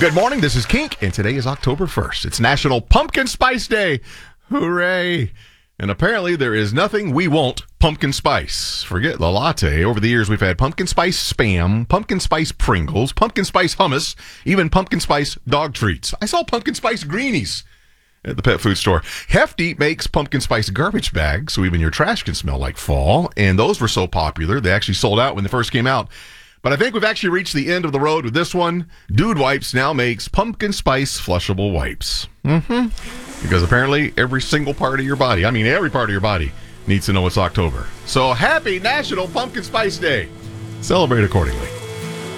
Good morning, this is Kink, and today is October 1st. It's National Pumpkin Spice Day. Hooray! And apparently there is nothing we won't pumpkin spice. Forget the latte. Over the years, we've had pumpkin spice Spam, pumpkin spice Pringles, pumpkin spice hummus, even pumpkin spice dog treats. I saw pumpkin spice greenies at the pet food store. Hefty makes pumpkin spice garbage bags, so even your trash can smell like fall. And those were so popular, they actually sold out when they first came out. But I think we've actually reached the end of the road with this one. Dude Wipes now makes pumpkin spice flushable wipes. Because apparently every single part of your body, every part of your body, needs to know it's October. So happy National Pumpkin Spice Day. Celebrate accordingly.